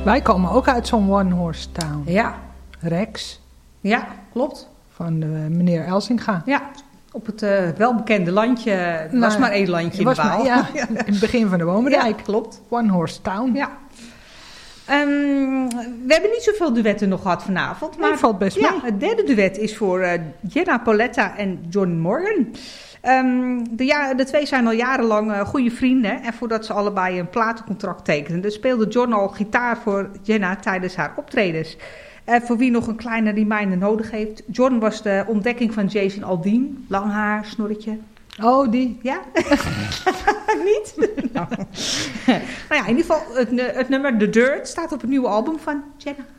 Wij komen ook uit zo'n one-horse town. Ja. Rex. Ja, klopt. Van meneer Elsinga. Ja, op het welbekende landje. Het was maar één landje in de Waal. Ja, in het begin van de Womerdijk. Ja, klopt. One-horse town. Ja. We hebben niet zoveel duetten nog gehad vanavond. Maar valt best mee. Het derde duet is voor Jenna Pauletta en John Morgan. De twee zijn al jarenlang goede vrienden. En voordat ze allebei een platencontract tekenden, speelde John al gitaar voor Jenna tijdens haar optredens. Voor wie nog een kleine reminder nodig heeft. John was de ontdekking van Jason Aldean. Lang haar, snorretje. Oh, die? Ja? Niet? Nou ja, in ieder geval het nummer The Dirt staat op het nieuwe album van Jenna.